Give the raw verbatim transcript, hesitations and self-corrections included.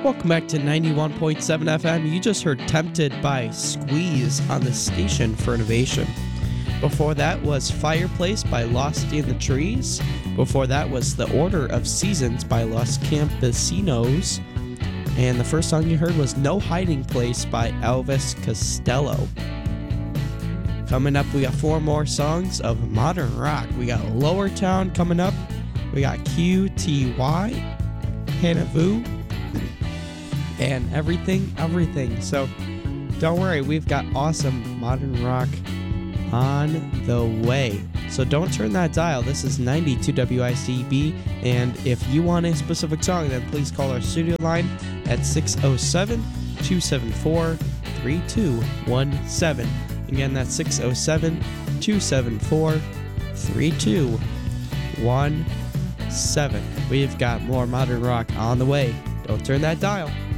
Welcome back to ninety-one point seven F M. You just heard Tempted by Squeeze on the Station for Innovation. Before that was Fireplace by Lost in the Trees. Before that was The Order of Seasons by Los Campesinos. And the first song you heard was No Hiding Place by Elvis Costello. Coming up, we got four more songs of modern rock. We got Lower Town coming up. We got Q T Y, Hannah Vu, and Everything, Everything. So don't worry, we've got awesome modern rock on the way. So don't turn that dial. This is ninety-two W I C B, and if you want a specific song, then please call our studio line at six oh seven, two seven four, three two one seven. Again, that's six oh seven, two seven four, three two one seven. We've got more modern rock on the way. Don't turn that dial.